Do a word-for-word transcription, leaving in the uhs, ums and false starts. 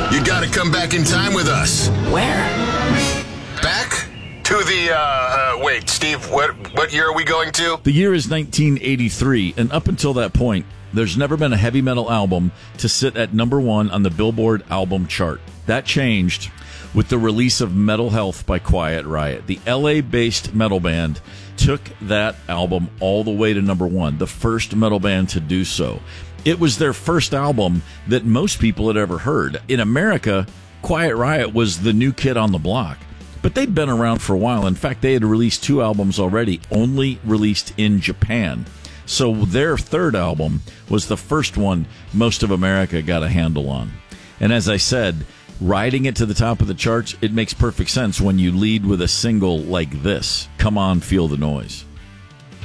You gotta come back in time with us. Where? Back to the, uh, uh, wait, Steve, what, what year are we going to? The year is nineteen eighty-three, and up until that point, there's never been a heavy metal album to sit at number one on the Billboard album chart. That changed with the release of Metal Health by Quiet Riot. The L A-based metal band took that album all the way to number one, the first metal band to do so. It was their first album that most people had ever heard. In America, Quiet Riot was the new kid on the block, but they'd been around for a while. In fact, they had released two albums already, only released in Japan. So their third album was the first one most of America got a handle on. And as I said, riding it to the top of the charts, it makes perfect sense when you lead with a single like this, Come On, Feel the Noise.